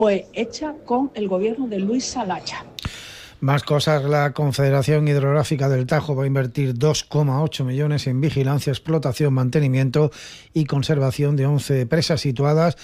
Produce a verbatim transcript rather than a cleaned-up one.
pues hecha con el gobierno de Luis Salaya. Más cosas, la Confederación Hidrográfica del Tajo va a invertir dos coma ocho millones en vigilancia, explotación, mantenimiento y conservación de once presas situadas